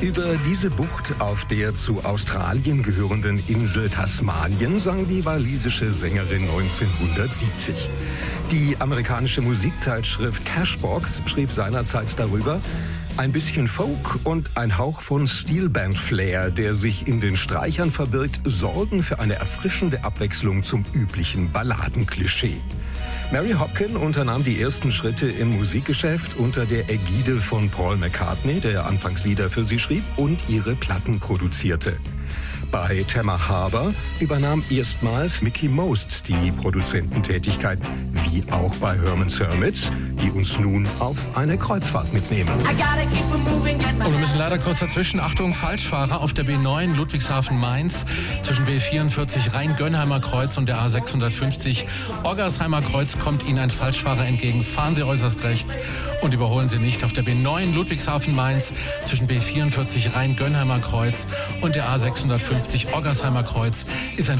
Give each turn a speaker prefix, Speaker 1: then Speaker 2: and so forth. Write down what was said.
Speaker 1: Über diese Bucht auf der zu Australien gehörenden Insel Tasmanien sang die walisische Sängerin 1970. Die amerikanische Musikzeitschrift Cashbox schrieb seinerzeit darüber: ein bisschen Folk und ein Hauch von Steelband-Flair, der sich in den Streichern verbirgt, sorgen für eine erfrischende Abwechslung zum üblichen Balladenklischee. Mary Hopkin unternahm die ersten Schritte im Musikgeschäft unter der Ägide von Paul McCartney, der anfangs Lieder für sie schrieb und ihre Platten produzierte. Bei Temma Harbour übernahm erstmals Mickie Most die Produzententätigkeit, wie auch bei Herman's Hermits, die uns nun auf eine Kreuzfahrt mitnehmen.
Speaker 2: Und wir müssen leider kurz dazwischen. Achtung, Falschfahrer auf der B9 Ludwigshafen-Mainz zwischen B44 Rhein-Gönnheimer Kreuz und der A650 Oggersheimer Kreuz kommt Ihnen ein Falschfahrer entgegen. Fahren Sie äußerst rechts und überholen Sie nicht. Auf der B9 Ludwigshafen-Mainz zwischen B44 Rhein-Gönnheimer Kreuz und der A650 Oggersheimer Kreuz ist ein